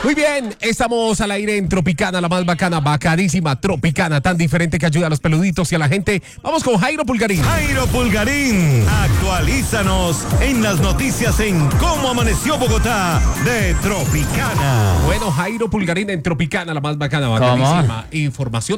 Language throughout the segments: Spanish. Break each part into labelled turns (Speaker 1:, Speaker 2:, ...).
Speaker 1: Muy bien, estamos al aire en Tropicana, la más bacana, bacanísima, Tropicana, tan diferente que ayuda a los peluditos y a la gente. Vamos con Jairo Pulgarín.
Speaker 2: Jairo Pulgarín, actualízanos en las noticias en Cómo Amaneció Bogotá de Tropicana.
Speaker 1: Bueno, Jairo Pulgarín en Tropicana, la más bacana, bacanísima. Información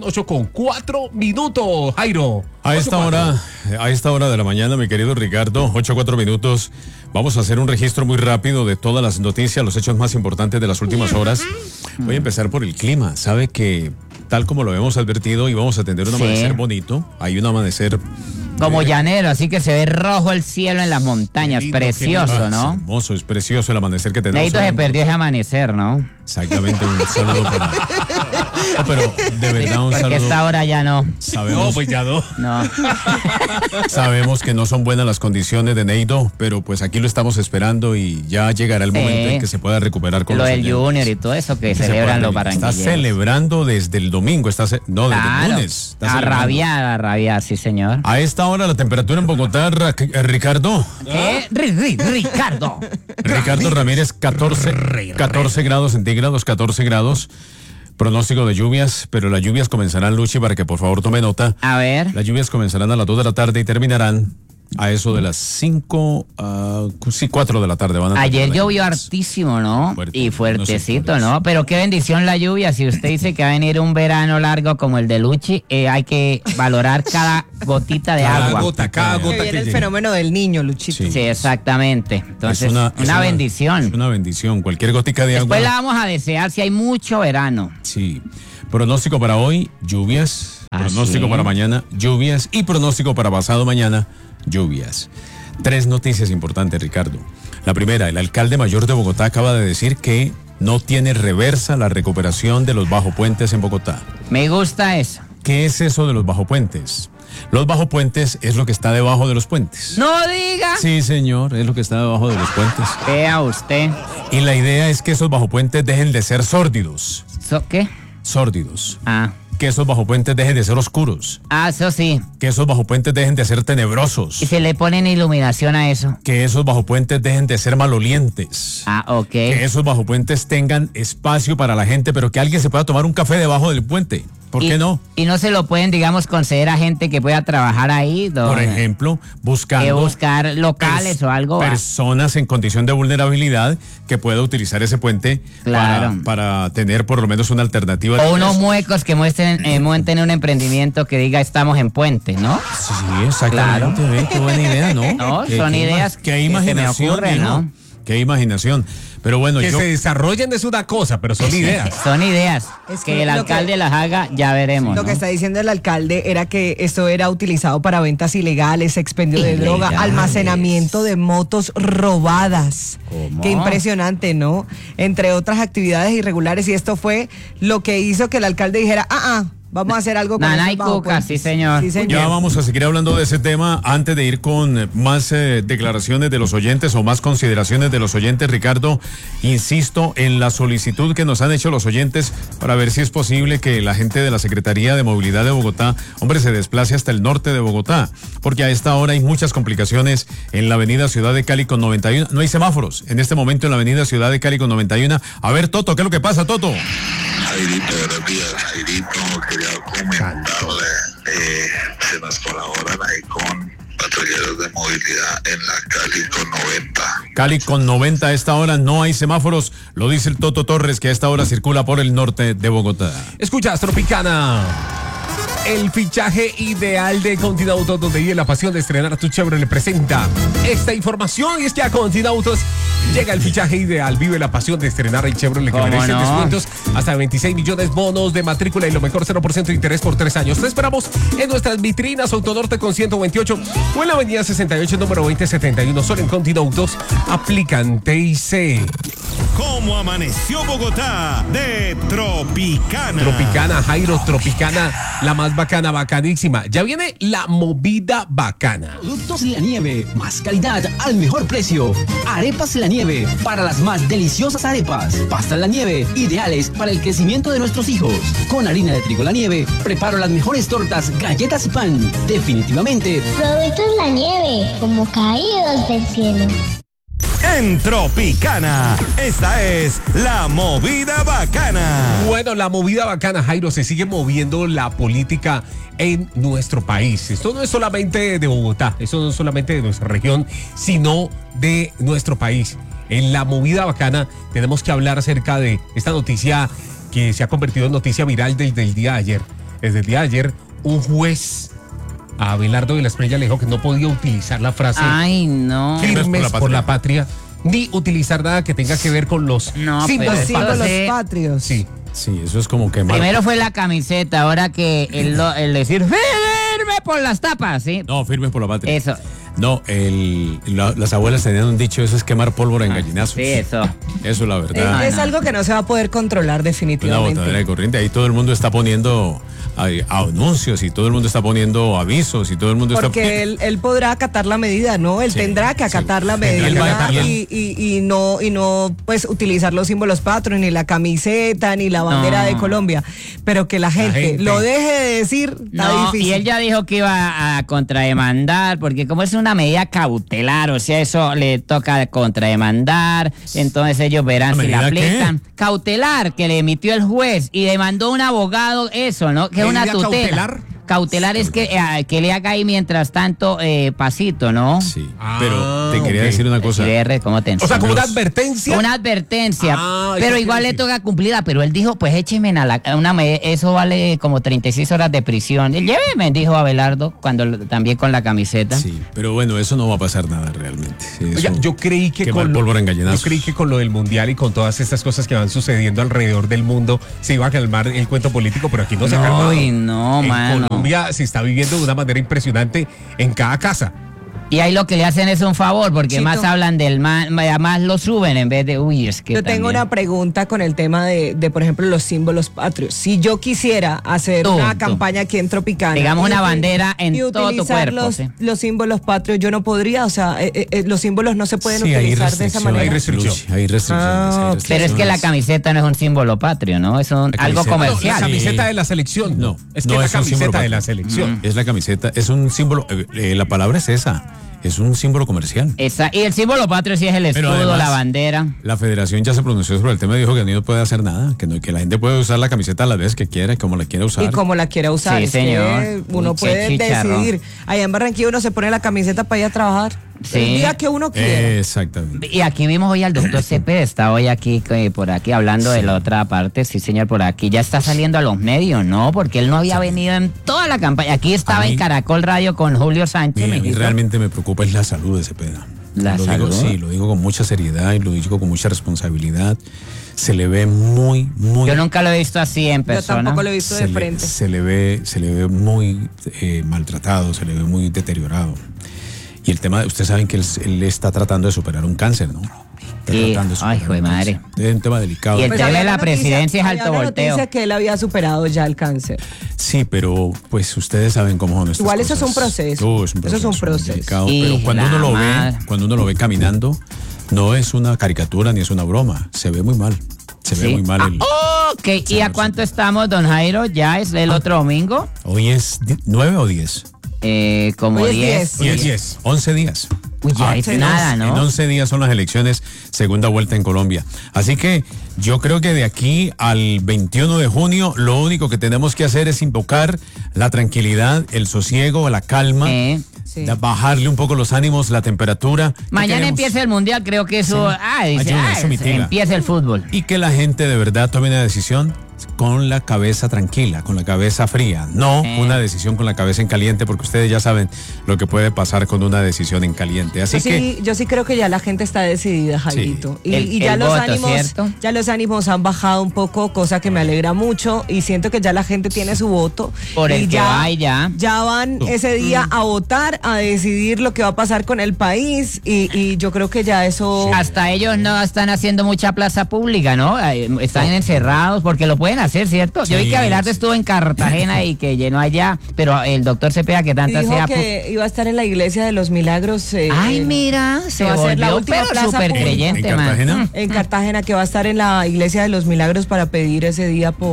Speaker 1: 8:04. Jairo.
Speaker 3: A esta hora de la mañana, mi querido Ricardo, 8:04. Vamos a hacer un registro muy rápido de todas las noticias, los hechos más importantes de las últimas horas. Voy a empezar por el clima. Sabe que, tal como lo habíamos advertido, íbamos a tener un amanecer bonito. Hay un amanecer
Speaker 4: como llanero, así que se ve rojo el cielo en las montañas. Lindo, precioso, ¿no?
Speaker 3: Es hermoso, es precioso el amanecer que tenemos.
Speaker 4: Neito se perdió ese amanecer, ¿no?
Speaker 3: Exactamente, un saludo para... No, pero de verdad un saludo.
Speaker 4: Porque esta hora ya no.
Speaker 1: No, pues ya no.
Speaker 3: Sabemos que no son buenas las condiciones de Neito, pero pues aquí lo estamos esperando y ya llegará el momento en que se pueda recuperar con
Speaker 4: lo
Speaker 3: los
Speaker 4: del
Speaker 3: oyentes.
Speaker 4: Junior y todo eso que celebran los barranquilleros.
Speaker 3: Está celebrando desde el domingo, desde el lunes.
Speaker 4: Arrabiada, sí señor.
Speaker 3: A esta hora la temperatura en Bogotá, Ricardo.
Speaker 4: ¿Qué? Ricardo.
Speaker 3: Ricardo Ramírez, 14 grados centígrados, 14 grados. Pronóstico de lluvias, pero las lluvias comenzarán, Luchi, para que por favor tome nota.
Speaker 4: A ver.
Speaker 3: Las lluvias comenzarán a las 2 de la tarde y terminarán a eso de las 4 de la tarde.
Speaker 4: Ayer llovió hartísimo, ¿no? Y fuertecito, ¿no? Pero qué bendición la lluvia. Si usted dice que va a venir un verano largo como el de Luchi, hay que valorar cada gotita de agua.
Speaker 1: Cada gota.
Speaker 5: Que viene el fenómeno del niño, Luchito.
Speaker 4: Sí, exactamente. Entonces, una bendición.
Speaker 3: Es una bendición. Cualquier gotica de agua.
Speaker 4: Después la vamos a desear si hay mucho verano.
Speaker 3: Sí. Pronóstico para hoy, lluvias. Pronóstico para mañana, lluvias. Y pronóstico para pasado mañana, lluvias. 3 noticias importantes, Ricardo. La primera, el alcalde mayor de Bogotá acaba de decir que no tiene reversa la recuperación de los bajopuentes en Bogotá.
Speaker 4: Me gusta eso.
Speaker 3: ¿Qué es eso de los bajopuentes? Los bajopuentes es lo que está debajo de los puentes.
Speaker 4: ¡No diga!
Speaker 3: Sí, señor, es lo que está debajo de los puentes.
Speaker 4: Vea usted.
Speaker 3: Y la idea es que esos bajopuentes dejen de ser sórdidos.
Speaker 4: ¿Qué?
Speaker 3: Sórdidos.
Speaker 4: Que
Speaker 3: esos bajopuentes dejen de ser oscuros.
Speaker 4: Eso sí.
Speaker 3: Que esos bajopuentes dejen de ser tenebrosos.
Speaker 4: Y se le ponen iluminación a eso.
Speaker 3: Que esos bajopuentes dejen de ser malolientes.
Speaker 4: Ok.
Speaker 3: Que esos bajopuentes tengan espacio para la gente, pero que alguien se pueda tomar un café debajo del puente. ¿Por qué no?
Speaker 4: Y no se lo pueden, digamos, conceder a gente que pueda trabajar ahí.
Speaker 3: Por ejemplo,
Speaker 4: buscar locales o algo.
Speaker 3: Personas en condición de vulnerabilidad que pueda utilizar ese puente para tener por lo menos una alternativa.
Speaker 4: O unos muecos que muestren un emprendimiento que diga estamos en puente, ¿no?
Speaker 3: Sí, exactamente. Claro. Qué buena idea, ¿no?
Speaker 4: No, son ideas
Speaker 3: que se me ocurren, ¿no? Qué imaginación. Pero bueno,
Speaker 1: que se desarrollen es una cosa, pero son ideas.
Speaker 4: Son ideas. Es que el alcalde las haga, ya veremos.
Speaker 5: Lo que está diciendo el alcalde era que esto era utilizado para ventas ilegales, expendio de droga, almacenamiento de motos robadas.
Speaker 4: ¿Cómo?
Speaker 5: Qué impresionante, ¿no? Entre otras actividades irregulares, y esto fue lo que hizo que el alcalde dijera, vamos a hacer algo con
Speaker 4: Nanay Cuca, sí señor.
Speaker 3: Ya vamos a seguir hablando de ese tema antes de ir con más declaraciones de los oyentes o más consideraciones de los oyentes, Ricardo. Insisto en la solicitud que nos han hecho los oyentes para ver si es posible que la gente de la Secretaría de Movilidad de Bogotá, se desplace hasta el norte de Bogotá, porque a esta hora hay muchas complicaciones en la avenida Ciudad de Cali con 91. No hay semáforos en este momento en la avenida Ciudad de Cali con 91. A ver, Toto, ¿qué es lo que pasa, Toto?
Speaker 6: Jairito, buenos días. Jairito, quería comentarle, se nos colaboran ahí con patrulleros de movilidad en la Cali con 90.
Speaker 3: Cali con 90 a esta hora, no hay semáforos, lo dice el Toto Torres, que a esta hora circula por el norte de Bogotá.
Speaker 1: Escuchas Tropicana. El fichaje ideal de Continautos, donde vive la pasión de estrenar tu Chevrolet, le presenta esta información. Y es que a Continautos llega el fichaje ideal. Vive la pasión de estrenar el Chevrolet, que merece descuentos hasta 26 millones, bonos de matrícula y lo mejor, 0% de interés por 3 años. Te esperamos en nuestras vitrinas Autonorte con 128 o en la avenida 68, número 2071. Solo en Continautos aplican TIC.
Speaker 2: ¿Cómo amaneció Bogotá de Tropicana?
Speaker 1: Tropicana, Jairo, Tropicana, la más bacana, bacanísima. Ya viene la movida bacana.
Speaker 7: Productos La Nieve, más calidad al mejor precio. Arepas La Nieve, para las más deliciosas arepas. Pastas La Nieve, ideales para el crecimiento de nuestros hijos. Con harina de trigo La Nieve, preparo las mejores tortas, galletas y pan. Definitivamente.
Speaker 8: Productos La Nieve, como caídos del cielo.
Speaker 2: en Tropicana. Esta es la movida bacana.
Speaker 1: Bueno, la movida bacana, Jairo, se sigue moviendo la política en nuestro país. Esto no es solamente de Bogotá, esto no es solamente de nuestra región, sino de nuestro país. En la movida bacana tenemos que hablar acerca de esta noticia que se ha convertido en noticia viral desde el día de ayer. Desde el día de ayer, un juez a Abelardo de la Espriella le dijo que no podía utilizar la frase
Speaker 4: Ay, no.
Speaker 1: firmes por la patria, ni utilizar nada que tenga que ver con los símbolos
Speaker 5: patrios.
Speaker 1: Sí.
Speaker 3: Sí, eso es como que
Speaker 4: Primero fue la camiseta, ahora que el decir firme por las tapas, ¿sí?
Speaker 3: No, firme por la patria.
Speaker 4: Eso.
Speaker 3: No, las abuelas tenían un dicho, eso es quemar pólvora en gallinazos.
Speaker 4: Sí, eso.
Speaker 3: Eso es la verdad.
Speaker 5: Es algo que no se va a poder controlar
Speaker 3: Una
Speaker 5: definitivamente.
Speaker 3: botadera de corriente. Ahí todo el mundo está poniendo anuncios y todo el mundo está poniendo avisos y todo el mundo
Speaker 5: Porque él podrá acatar la medida, ¿no? Él tendrá que acatar la medida y no pues utilizar los símbolos patrios, ni la camiseta, ni la bandera de Colombia. Pero que la gente lo deje de decir, está difícil.
Speaker 4: Y él ya dijo que iba a contrademandar, porque como es una medida cautelar, o sea, eso le toca contrademandar, entonces ellos verán si la aplican. Cautelar, que le emitió el juez y demandó un abogado eso, ¿no? Que es una tutela. Cautelar es que le haga ahí mientras tanto pasito, ¿no?
Speaker 3: Sí, pero te quería decir una cosa.
Speaker 4: ¿Cómo te
Speaker 1: O sea, como una advertencia.
Speaker 4: Una advertencia, pero
Speaker 1: eso
Speaker 4: igual le toca cumplirla, pero él dijo, pues écheme eso vale como 36 horas de prisión. Lléveme, dijo Abelardo, también con la camiseta.
Speaker 3: Sí, pero bueno, eso no va a pasar nada realmente.
Speaker 1: Oiga, yo creí que con lo del mundial y con todas estas cosas que van sucediendo alrededor del mundo se iba a calmar el cuento político, pero aquí no se ha calmado.
Speaker 4: Uy, no, mano.
Speaker 1: Colombia se está viviendo de una manera impresionante en cada casa.
Speaker 4: Y ahí lo que le hacen es un favor, porque más hablan del más lo suben en vez de, es que
Speaker 5: yo tengo una pregunta con el tema de, por ejemplo, los símbolos patrios. Si yo quisiera hacer una campaña aquí en Tropicana,
Speaker 4: digamos una bandera en todo tu cuerpo,
Speaker 5: los símbolos patrios, yo no podría, o sea, los símbolos no se pueden utilizar de esa manera.
Speaker 1: Hay restricciones.
Speaker 3: Hay restricciones.
Speaker 4: Pero es que la camiseta no es un símbolo patrio, ¿no? Es algo comercial.
Speaker 1: No, la camiseta de la selección.
Speaker 3: No,
Speaker 1: es que la camiseta de la selección.
Speaker 3: Es la camiseta, es un símbolo, la palabra es esa. Es un símbolo comercial.
Speaker 4: Y el símbolo patrio sí es el escudo, además, la bandera.
Speaker 3: La federación ya se pronunció sobre el tema y dijo que no puede hacer nada, que la gente puede usar la camiseta a la vez que quiera, como la quiera usar.
Speaker 5: Y como la quiera usar.
Speaker 4: Sí, señor.
Speaker 5: Que uno puede decidir. Allá en Barranquilla uno se pone la camiseta para ir a trabajar.
Speaker 4: Sí.
Speaker 5: El día que uno quiera.
Speaker 3: Exactamente.
Speaker 4: Y aquí vimos hoy al doctor Cepeda, está hoy aquí, por aquí, hablando de la otra parte. Sí, señor, por aquí. Ya está saliendo a los medios, ¿no? Porque él no había venido en toda la campaña. Aquí estaba en Caracol Radio con Julio Sánchez.
Speaker 3: A mí realmente me preocupa es la salud de Cepeda. Lo digo con mucha seriedad y lo digo con mucha responsabilidad. Se le ve muy...
Speaker 4: Yo nunca lo he visto así en persona.
Speaker 5: Yo tampoco lo he visto de frente.
Speaker 3: Se le ve muy maltratado, se le ve muy deteriorado. Y el tema, ustedes saben que él está tratando de superar un cáncer, ¿no?
Speaker 4: Sí. Ay, hijo de madre.
Speaker 3: Es un tema delicado.
Speaker 4: Y el tema de la presidencia es alto volteo.
Speaker 5: Dice que él había superado ya el cáncer.
Speaker 3: Sí, pero pues ustedes saben cómo son estas
Speaker 5: igual
Speaker 3: cosas.
Speaker 5: Eso es un proceso. Eso es un proceso.
Speaker 3: Delicado, pero cuando uno lo ve caminando, no es una caricatura ni es una broma. Se ve muy mal. Se ve muy mal.
Speaker 4: Ok, ¿y a cuánto estamos, don Jairo? ¿Ya es el otro domingo?
Speaker 3: Hoy es 9 o 10.
Speaker 4: Como 10.
Speaker 3: 11 días.
Speaker 4: Uy, ya es nada, ¿no?
Speaker 3: En 11 días son las elecciones, segunda vuelta en Colombia. Así que yo creo que de aquí al 21 de junio lo único que tenemos que hacer es invocar la tranquilidad, el sosiego, la calma, bajarle un poco los ánimos, la temperatura.
Speaker 4: Mañana empieza el mundial, creo que eso, empieza el fútbol.
Speaker 3: Y que la gente de verdad tome una decisión con la cabeza tranquila, con la cabeza fría, no una decisión con la cabeza en caliente, porque ustedes ya saben lo que puede pasar con una decisión en caliente. Así
Speaker 5: yo sí creo que ya la gente está decidida, Jairito.
Speaker 3: Sí.
Speaker 5: Y ya los ánimos han bajado un poco, cosa que me alegra mucho, y siento que ya la gente tiene su voto.
Speaker 4: Por el que va y ya
Speaker 5: van ese día a votar, a decidir lo que va a pasar con el país, y yo creo que ya eso...
Speaker 4: Hasta ellos no están haciendo mucha plaza pública, ¿no? Están encerrados porque lo pueden hacer, ¿cierto? Yo vi que Abelardo estuvo en Cartagena y que llenó allá, pero el doctor Cepeda que tanto
Speaker 5: dijo que iba a estar en la iglesia de los Milagros.
Speaker 4: Ay, mira, se va a hacer la última plaza
Speaker 3: súper creyente, ¿En Cartagena?
Speaker 5: En Cartagena, que va a estar en la iglesia de los Milagros para pedir ese día por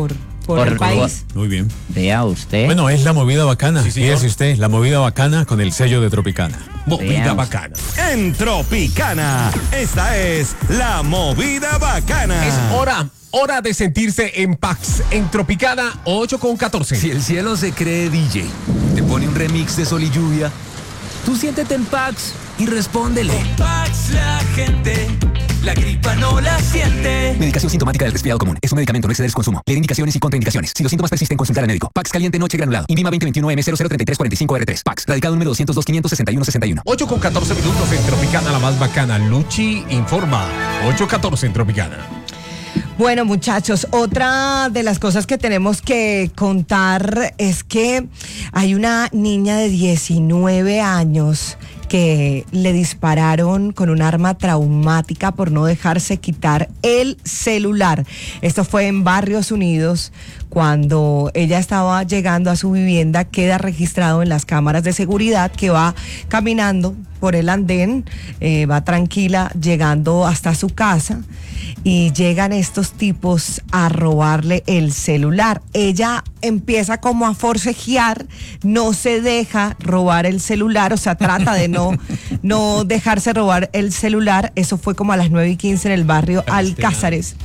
Speaker 5: por el país.
Speaker 3: Muy bien.
Speaker 4: Vea usted.
Speaker 3: Bueno, es la movida bacana.
Speaker 1: Sí, señor.
Speaker 3: Fíjese usted, la movida bacana con el sello de Tropicana.
Speaker 1: Movida
Speaker 4: Veamos.
Speaker 1: bacana.
Speaker 2: En Tropicana, esta es la movida bacana.
Speaker 1: Es hora de sentirse en paz. En Tropicana 8:14.
Speaker 8: Si el cielo se cree DJ, te pone un remix de Sol y Lluvia, tú siéntete en Pax y respóndele.
Speaker 9: Pax la gente, la gripa no la siente.
Speaker 8: Medicación sintomática del resfriado común. Es un medicamento, no exceder su consumo. Leer indicaciones y contraindicaciones. Si los síntomas persisten, consultar al médico. Pax caliente noche granulado. INVIMA 2021M003345R3. Pax. Radicado número 202-561-61.
Speaker 1: 8:14 minutos en Tropicana, la más bacana. Luchi informa. 8:14 en Tropicana.
Speaker 5: Bueno, muchachos, otra de las cosas que tenemos que contar es que hay una niña de 19 años que le dispararon con un arma traumática por no dejarse quitar el celular. Esto fue en Barrios Unidos. Cuando ella estaba llegando a su vivienda, queda registrado en las cámaras de seguridad que va caminando por el andén, va tranquila llegando hasta su casa y llegan estos tipos a robarle el celular. Ella empieza como a forcejear, no se deja robar el celular, o sea, trata de no dejarse robar el celular. Eso fue como a las 9:15 en el barrio Alcázares.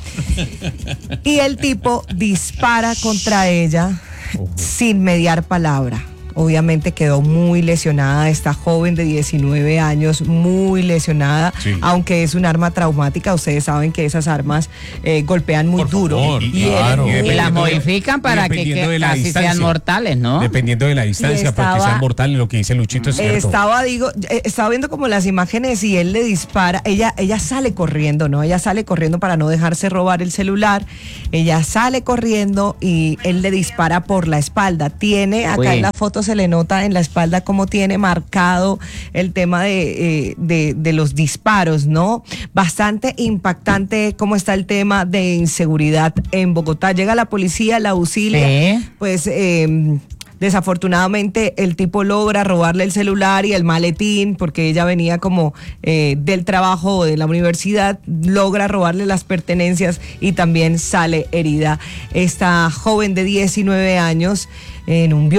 Speaker 5: Y el tipo dispara contra ella sin mediar palabra. Obviamente quedó muy lesionada esta joven de 19 años, muy lesionada,
Speaker 1: Sí.
Speaker 5: aunque es un arma traumática. Ustedes saben que esas armas golpean muy
Speaker 3: Por
Speaker 5: duro.
Speaker 3: favor,
Speaker 5: y
Speaker 3: claro.
Speaker 5: hieren
Speaker 4: Y las
Speaker 1: dependiendo de-
Speaker 4: modifican para que
Speaker 1: dependiendo de la
Speaker 4: casi
Speaker 1: distancia.
Speaker 4: sean mortales, ¿no?
Speaker 1: Dependiendo de la distancia, para que
Speaker 5: estaba-
Speaker 1: sean mortales, lo que dice Luchito es cierto.
Speaker 5: Estaba viendo como las imágenes y él le dispara. Ella sale corriendo, ¿no? Ella sale corriendo para no dejarse robar el celular. Ella sale corriendo y él le dispara por la espalda. Tiene, acá
Speaker 4: Uy.
Speaker 5: en la foto se le nota en la espalda cómo tiene marcado el tema de los disparos, ¿no? Bastante impactante cómo está el tema de inseguridad en Bogotá. Llega la policía, la auxilia,
Speaker 4: Sí.
Speaker 5: pues desafortunadamente el tipo logra robarle el celular y el maletín, porque ella venía como del trabajo o de la universidad, logra robarle las pertenencias y también sale herida esta joven de 19 años en un